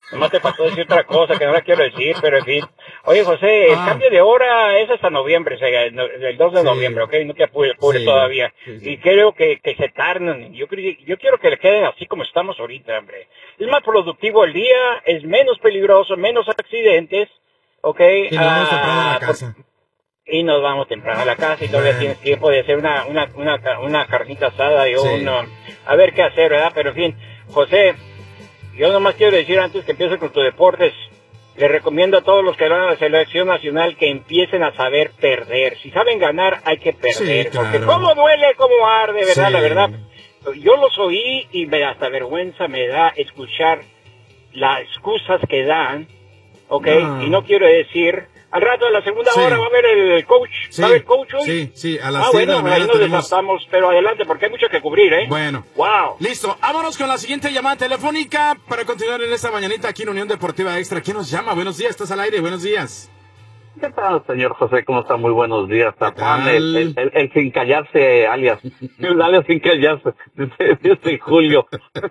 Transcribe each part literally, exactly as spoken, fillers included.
Nomás te faltó decir otra cosa que no la quiero decir, pero en fin. Oye, José, el Ah. cambio de hora es hasta noviembre, o sea, el el dos de Sí. noviembre, ¿ok? No te apures apures Sí, todavía. sí, sí. Y creo que, que se tardan. Yo, creo- yo quiero que le queden así como estamos ahorita, hombre. Es más productivo el día, es menos peligroso, menos accidentes, ¿ok? Y nos vamos temprano a la Ah, por- casa. y nos vamos temprano a la casa y todavía Bueno. tienes tiempo de hacer una, una, una, ca- una carnita asada y Sí. uno, a ver qué hacer, ¿verdad? Pero en fin, José, yo nomás quiero decir antes que empieces con tus deportes, le recomiendo a todos los que van a la selección nacional que empiecen a saber perder. Si saben ganar, hay que perder. Sí, Porque claro. cómo duele, cómo arde, ¿verdad? Sí. La verdad, yo los oí y me hasta vergüenza me da escuchar las excusas que dan, ¿ok? No. Y no quiero decir, al rato de la segunda Sí. hora va a haber el coach, Sí, va a haber coach hoy. sí, sí, a las Ah, siete de la bueno, ahí mañana nos tenemos... desatamos, pero adelante, porque hay mucho que cubrir, ¿eh? Bueno. Wow. Listo, vámonos con la siguiente llamada telefónica para continuar en esta mañanita aquí en Unión Deportiva Extra. ¿Quién nos llama? Buenos días, estás al aire, buenos días. ¿Qué tal, señor José? ¿Cómo está? Muy buenos días. ¿Qué Juan, tal? el, el, el, el sin callarse, alias. El alias sin callarse, desde, desde julio.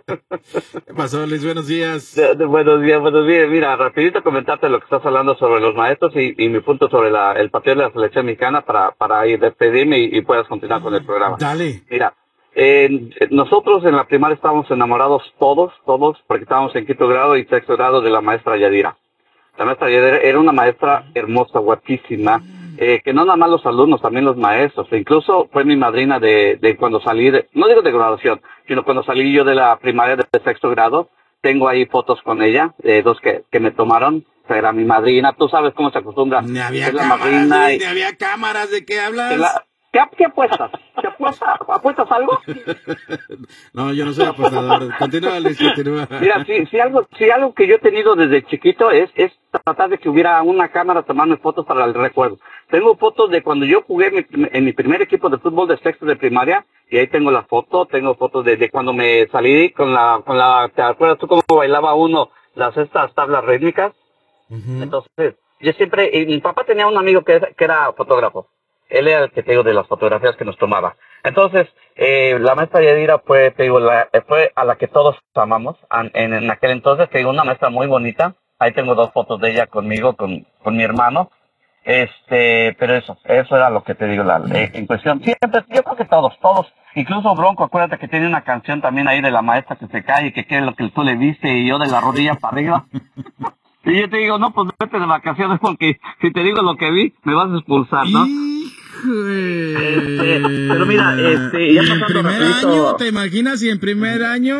¿Qué pasó, Luis? Buenos días. De, de, buenos días, buenos días. Mira, rapidito comentarte lo que estás hablando sobre los maestros y, y mi punto sobre la, el papel de la selección mexicana para, para ir despedirme y, y puedas continuar con el programa. Dale. Mira, eh, nosotros en la primaria estábamos enamorados todos, todos, porque estábamos en quinto grado y sexto grado de la maestra Yadira. La maestra Yadira era una maestra hermosa, guapísima, eh, que no nada más los alumnos, también los maestros. E incluso fue mi madrina de, de cuando salí, de, no digo de graduación, sino cuando salí yo de la primaria de, de sexto grado. Tengo ahí fotos con ella, eh, dos que, que me tomaron. Era mi madrina, tú sabes cómo se acostumbra. Ni había Es la cámaras, madrina Luis, y- ni había cámaras, ¿de qué hablas? es la- ¿Qué, ¿Qué apuestas? ¿Qué apuestas? ¿Apuestas algo? No, yo no soy apostador. Continúa, Luis, continúa. Mira, si, si algo, si algo que yo he tenido desde chiquito es, es tratar de que hubiera una cámara tomando fotos para el recuerdo. Tengo fotos de cuando yo jugué mi- en mi primer equipo de fútbol de sexto de primaria, y ahí tengo la foto, tengo fotos de, de cuando me salí con la, con la, ¿te acuerdas tú cómo bailaba uno las estas tablas rítmicas? Ujú. Entonces, yo siempre, y mi papá tenía un amigo que, que era fotógrafo. Él era el que te digo de las fotografías que nos tomaba. Entonces, eh, la maestra Yadira fue, te digo, la, fue a la que todos amamos. An- En, en aquel entonces, te digo, una maestra muy bonita. Ahí tengo dos fotos de ella conmigo, con, con mi hermano. Este, pero eso, eso era lo que te digo, la, eh, en cuestión. Siempre, yo creo que todos, todos. Incluso Bronco, acuérdate que tiene una canción también ahí de la maestra que se cae y que qué es lo que tú le viste y yo de la rodilla para arriba. Y yo te digo, no, pues vete de vacaciones porque si te digo lo que vi, me vas a expulsar, ¿no? Híjole. Este, pero mira, este, ¿Y ya en pasando primer rapidito- año? ¿Te imaginas? ¿Y en primer año?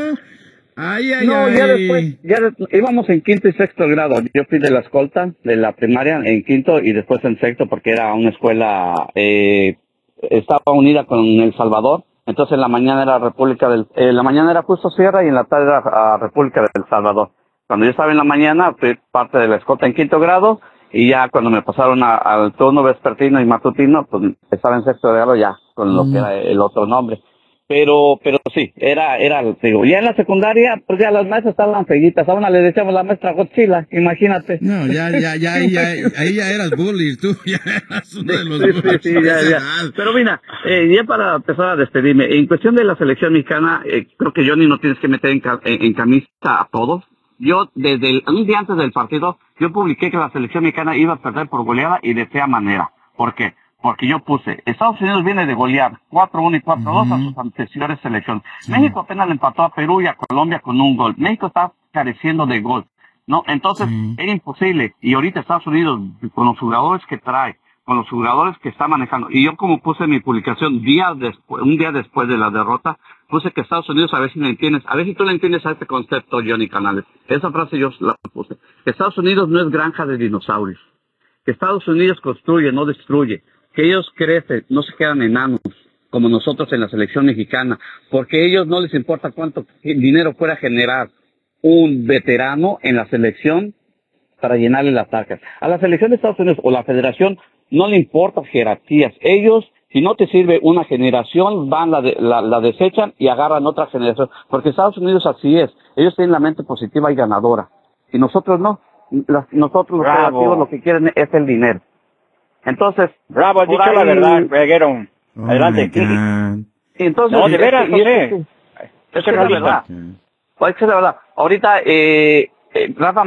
Ay, ay, No, ay. ya después, ya des- íbamos en quinto y sexto grado. Yo fui de la escolta, de la primaria en quinto y después en sexto porque era una escuela, eh, estaba unida con El Salvador. Entonces en la mañana era República del, en la mañana era Justo Sierra y en la tarde era ah, República del Salvador. Cuando yo estaba en la mañana fui parte de la escolta en quinto grado y ya cuando me pasaron a- al turno vespertino y matutino, pues estaba en sexto grado ya con lo Mm. que era el otro nombre. Pero, pero sí, era, era, digo, ya en la secundaria, pues ya las maestras estaban feguitas, a una le decíamos la maestra Godzilla, imagínate. No, ya, ya, ya, ahí ya, ahí ya eras bully, tú ya eras uno de los Sí, sí, bullies sí, de ya, esa ya. edad. Pero mira, eh, ya para empezar a despedirme, en cuestión de la selección mexicana, eh, creo que Johnny no tienes que meter en, ca- en, en camisa a todos. Yo, desde el, un día antes del partido, yo publiqué que la selección mexicana iba a perder por goleada y de fea manera. ¿Por qué? Porque yo puse, Estados Unidos viene de golear cuatro uno y cuatro dos a Ujú. sus anteriores selecciones. Sí. México apenas le empató a Perú y a Colombia con un gol. México está careciendo de gol, ¿no? Entonces, Sí. era imposible. Y ahorita Estados Unidos, con los jugadores que trae, con los jugadores que está manejando, y yo como puse en mi publicación día después, un día después de la derrota, puse que Estados Unidos, a ver si le entiendes, a ver si tú le entiendes a este concepto, Johnny Canales. Esa frase yo la puse. Que Estados Unidos no es granja de dinosaurios. Que Estados Unidos construye, no destruye. Que ellos crecen, no se quedan enanos, como nosotros en la selección mexicana, porque a ellos no les importa cuánto dinero fuera a generar un veterano en la selección para llenarle las arcas. A la selección de Estados Unidos o la federación no le importan jerarquías. Ellos, si no te sirve una generación, van, la, de, la, la desechan y agarran otra generación. Porque Estados Unidos así es. Ellos tienen la mente positiva y ganadora. Y nosotros no. Las- nosotros los Bravo. creativos lo que quieren es el dinero. Entonces, Bravo, has por dicho la ahí- verdad, reguero. Oh Adelante. my God. entonces, No, de veras, y- y- José. es Es que es la realista. verdad. Pues es que es la verdad. Ahorita, eh, eh, Rafa